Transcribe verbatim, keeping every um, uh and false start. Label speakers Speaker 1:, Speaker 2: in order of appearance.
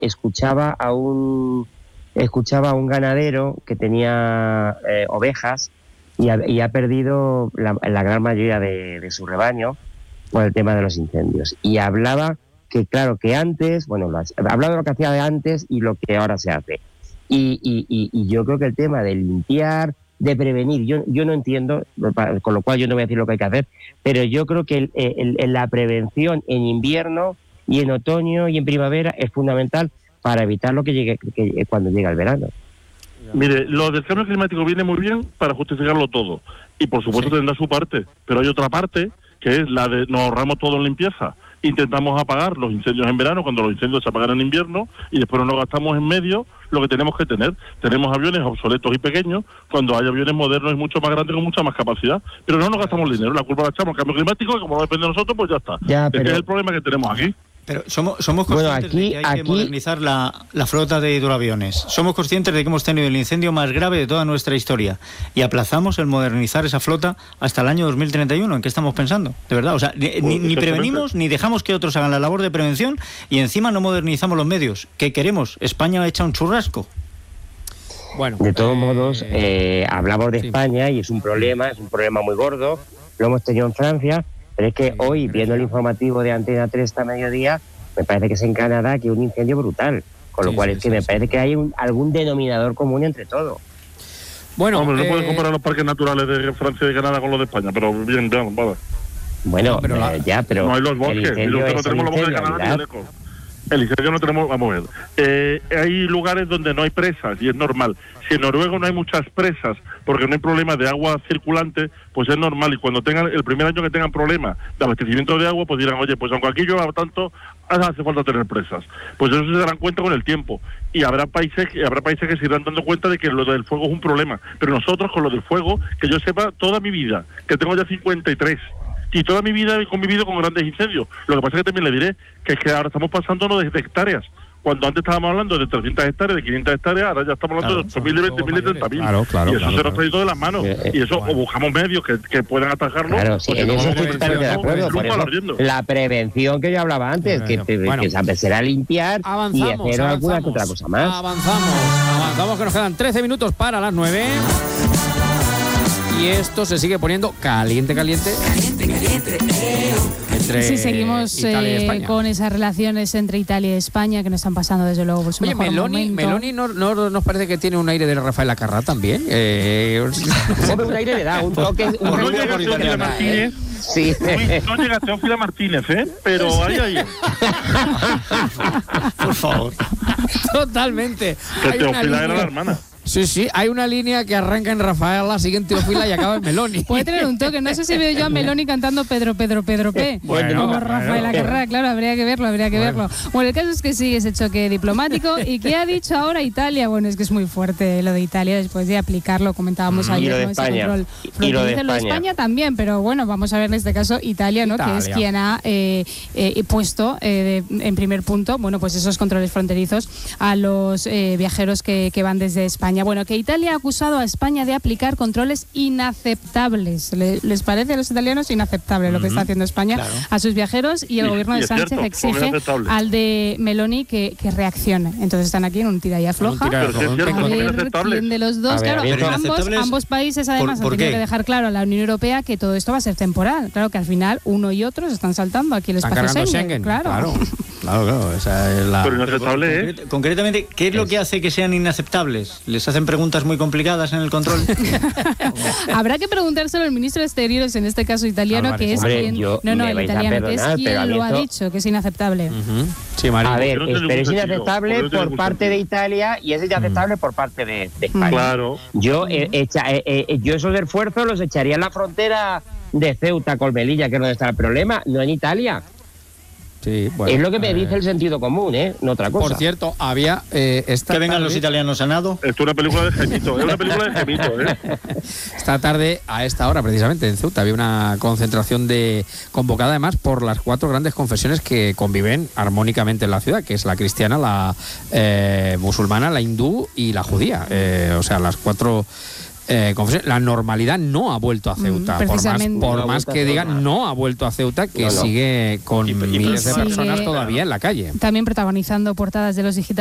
Speaker 1: escuchaba a un escuchaba a un ganadero que tenía eh, ovejas y ha, y ha perdido la, la gran mayoría de, de su rebaño por el tema de los incendios. Y hablaba que, claro, que antes, bueno, lo, hablaba de lo que hacía de antes y lo que ahora se hace. Y, y, y, y yo creo que el tema de limpiar, de prevenir, yo, yo no entiendo, con lo cual yo no voy a decir lo que hay que hacer, pero yo creo que el, el, el, la prevención en invierno y en otoño y en primavera es fundamental para evitar lo que llegue que, cuando llega el verano.
Speaker 2: Mire, lo del cambio climático viene muy bien para justificarlo todo, y por supuesto sí. tendrá su parte, pero hay otra parte que es la de nos ahorramos todo en limpieza. Intentamos apagar los incendios en verano cuando los incendios se apagan en invierno y después no nos gastamos en medio lo que tenemos que tener. Tenemos aviones obsoletos y pequeños cuando hay aviones modernos y mucho más grandes con mucha más capacidad, pero no nos gastamos el dinero, la culpa la echamos al cambio climático y como no depende de nosotros, pues ya está.
Speaker 1: Ya, pero...
Speaker 2: Este es el problema que tenemos aquí.
Speaker 3: Pero somos, somos conscientes bueno, aquí, de que hay aquí... que modernizar la, la flota de hidroaviones. Somos conscientes de que hemos tenido el incendio más grave de toda nuestra historia y aplazamos el modernizar esa flota hasta el año dos mil treinta y uno. ¿En qué estamos pensando? De verdad, o sea, ni, pues, ni prevenimos ni dejamos que otros hagan la labor de prevención y encima no modernizamos los medios. ¿Qué queremos? España echa un churrasco.
Speaker 1: Bueno, de todos eh, modos, eh, hablamos de sí. España y es un problema, es un problema muy gordo. Lo hemos tenido en Francia. Pero es que sí, hoy, viendo el informativo de Antena tres esta mediodía, me parece que es en Canadá que hay un incendio brutal. Con lo sí, cual sí, es que sí, me sí. parece que hay un, algún denominador común entre todo.
Speaker 2: Bueno, Hombre, no eh... puedes comparar los parques naturales de Francia y de Canadá con los de España, pero bien, ya, vale.
Speaker 1: Bueno, no, pero la... eh, ya, pero...
Speaker 2: No hay los bosques, y los que no tenemos los bosques de Canadá ni de lejos. El incendio no tenemos, vamos a ver. Eh, hay lugares donde no hay presas y es normal. Si en Noruega no hay muchas presas porque no hay problemas de agua circulante, pues es normal. Y cuando tengan el primer año que tengan problemas de abastecimiento de agua, pues dirán, oye, pues aunque aquí llueva tanto, hace falta tener presas. Pues eso se darán cuenta con el tiempo. Y habrá países, habrá países que se irán dando cuenta de que lo del fuego es un problema. Pero nosotros con lo del fuego, que yo sepa toda mi vida, que tengo ya cincuenta y tres, y toda mi vida he convivido con grandes incendios. Lo que pasa es que también le diré que es que ahora estamos pasándonos de hectáreas. Cuando antes estábamos hablando de trescientas hectáreas, de quinientas hectáreas, ahora ya estamos hablando claro, de ocho mil, de veinte mil y treinta mil. Claro, claro, y eso claro, se nos ha ido de las manos. Eh, y eso, bueno. o buscamos medios que, que puedan atajarlo.
Speaker 1: Claro, sí, en eso estoy totalmente de acuerdo. Por eso, la prevención que yo hablaba antes, que, que, bueno, que será limpiar y hacer alguna que otra cosa más.
Speaker 4: Avanzamos, avanzamos, que nos quedan trece minutos para las nueve. Y esto se sigue poniendo caliente, caliente.
Speaker 5: Caliente, caliente.
Speaker 4: Entre
Speaker 5: sí, seguimos eh, con esas relaciones entre Italia y España que nos están pasando desde luego por su
Speaker 4: Oye,
Speaker 5: mejor
Speaker 4: Meloni,
Speaker 5: momento.
Speaker 4: Meloni no, no nos parece que tiene un aire de Rafael Acarrá también. Eh,
Speaker 1: un aire le da, un toque. Un
Speaker 2: no llega Teófila Martínez.
Speaker 1: Sí.
Speaker 2: No llega Teófila Martínez, ¿eh? Pero ahí, ahí.
Speaker 4: Por favor. Totalmente.
Speaker 2: Que Teófila era la hermana.
Speaker 4: Sí, sí, hay una línea que arranca en Rafael, la siguiente Teófila y acaba en Meloni.
Speaker 5: Puede tener un toque, no sé si veo yo a Meloni cantando Pedro, Pedro, Pedro P.
Speaker 4: Bueno,
Speaker 5: como Rafael Acarrá, claro, habría que verlo, habría que bueno. verlo. Bueno, el caso es que sí, ese choque diplomático. ¿Y qué ha dicho ahora Italia? Bueno, es que es muy fuerte lo de Italia después de aplicarlo, comentábamos mm, ayer, ¿no? Ese control.
Speaker 1: Y lo de España.
Speaker 5: Lo de España también, pero bueno, vamos a ver en este caso Italia, ¿no? Italia. Que es quien ha eh, eh, puesto eh, de, en primer punto, bueno, pues esos controles fronterizos a los eh, viajeros que, que van desde España. Bueno, que Italia ha acusado a España de aplicar controles inaceptables. ¿Le, ¿Les parece a los italianos inaceptable mm-hmm. lo que está haciendo España claro. a sus viajeros? Y el y, gobierno de Sánchez cierto, exige al de Meloni que, que reaccione. Entonces están aquí en un tira y afloja.
Speaker 2: Pero si es cierto,
Speaker 5: a ver quién de los dos. Ver, claro, ambos, ambos países además ¿Por, por han tenido que dejar claro a la Unión Europea que todo esto va a ser temporal. Claro que al final uno y otro se están saltando aquí el espacio Schengen. Schengen. Claro.
Speaker 3: Claro. Claro, claro, esa es la...
Speaker 2: Pero inaceptable,
Speaker 3: Pero,
Speaker 2: ¿eh?
Speaker 3: Concret- concretamente, ¿qué es lo que hace que sean inaceptables? ¿Les hacen preguntas muy complicadas en el control?
Speaker 5: Habrá que preguntárselo al ministro de Exteriores, en este caso italiano, Álvarez. que es
Speaker 1: Hombre,
Speaker 5: quien...
Speaker 1: Yo,
Speaker 5: no, no, el italiano, que es quien lo ha
Speaker 1: esto...
Speaker 5: dicho, que es inaceptable.
Speaker 3: Uh-huh. Sí, María.
Speaker 1: A ver, no es, pero es inaceptable por parte de Italia y es inaceptable uh-huh. por parte de, de España.
Speaker 2: Claro.
Speaker 1: Yo, eh, echa, eh, eh, yo esos esfuerzos los echaría en la frontera de Ceuta con Melilla, que es donde está el problema, no en Italia.
Speaker 4: Sí, bueno,
Speaker 1: es lo que me
Speaker 4: eh,
Speaker 1: dice el sentido común, ¿eh? No otra cosa.
Speaker 4: Por cierto, había... Eh, esta
Speaker 3: que vengan
Speaker 4: tarde,
Speaker 3: los italianos a nado.
Speaker 2: Esto es una película de Gemito, es una película de Gemito, ¿eh?
Speaker 4: Esta tarde, a esta hora precisamente, en Ceuta, había una concentración de convocada además por las cuatro grandes confesiones que conviven armónicamente en la ciudad, que es la cristiana, la eh, musulmana, la hindú y la judía. Eh, o sea, las cuatro... eh, confesiones. La normalidad no ha vuelto a Ceuta. Mm, por más, por más que digan, no ha vuelto a Ceuta, que no, no. sigue con y, miles y de personas sigue todavía en la calle.
Speaker 5: También protagonizando portadas de los digitales